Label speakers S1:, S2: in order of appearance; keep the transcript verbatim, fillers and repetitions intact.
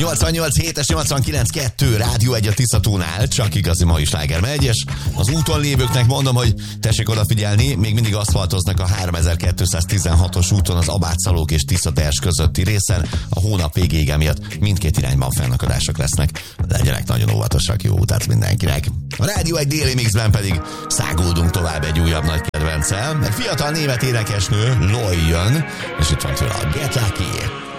S1: nyolcvannyolc hétes, nyolcvankilenc kettő Rádió egy a Tiszatónál, csak igazi mai sláger megy, és az úton lévőknek mondom, hogy tessék odafigyelni, még mindig aszfaltoznak a háromezer-kétszáztizenhatos úton az Abátszalók és Tiszaters közötti részen. A hónap végéig emiatt mindkét irányban fennakadások lesznek. Legyenek nagyon óvatosak, jó utat mindenkinek. A Rádió egy déli mixben pedig száguldunk tovább egy újabb nagy kedvencel. Egy fiatal német énekesnő, Loy jön, és itt van tőle a Get Lucky.